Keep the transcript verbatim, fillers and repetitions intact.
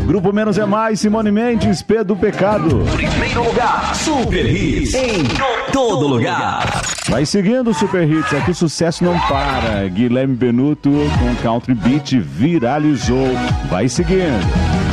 Grupo Menos é Mais, Simone Mendes, P do Pecado. Primeiro lugar, Super Hits em todo lugar. Vai seguindo Super Hits, aqui o sucesso não para. Guilherme Benuto com Country Beat viralizou. Vai seguindo.